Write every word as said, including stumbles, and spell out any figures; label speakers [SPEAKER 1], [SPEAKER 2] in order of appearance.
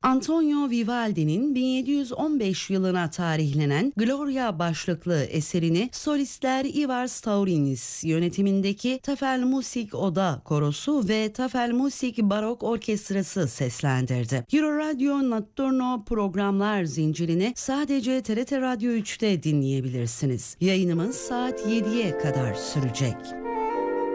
[SPEAKER 1] Antonio Vivaldi'nin bin yedi yüz on beş yılına tarihlenen Gloria başlıklı eserini solistler Ivars Taurinis yönetimindeki Tafelmusik Oda Korosu ve Tafelmusik Barok Orkestrası seslendirdi. Euroradio Notturno programlar zincirini sadece T R T Radyo üçte dinleyebilirsiniz. Yayınımız saat yediye kadar sürecek.